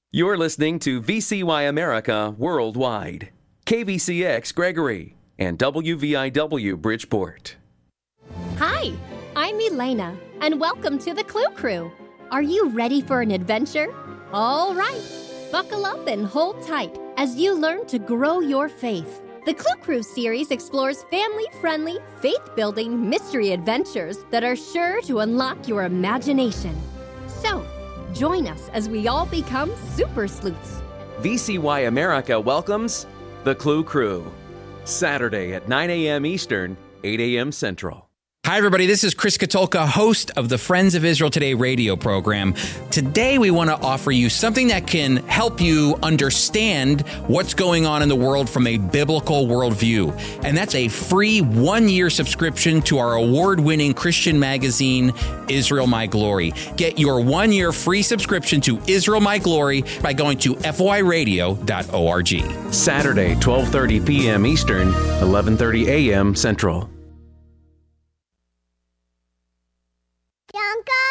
You're listening to VCY America Worldwide, KVCX Gregory, and WVIW Bridgeport. Hi, I'm Elena, and welcome to the Clue Crew. Are you ready for an adventure? All right, buckle up and hold tight as you learn to grow your faith. The Clue Crew series explores family-friendly, faith-building mystery adventures that are sure to unlock your imagination. So, join us as we all become super sleuths. VCY America welcomes The Clue Crew, Saturday at 9 a.m. Eastern, 8 a.m. Central. Hi, everybody. This is Chris Katulka, host of the Friends of Israel Today radio program. Today, we want to offer you something that can help you understand what's going on in the world from a biblical worldview. And that's a free one-year subscription to our award-winning Christian magazine, Israel My Glory. Get your one-year free subscription to Israel My Glory by going to fyradio.org. Saturday, 12:30 p.m. Eastern, 11:30 a.m. Central. Jungle!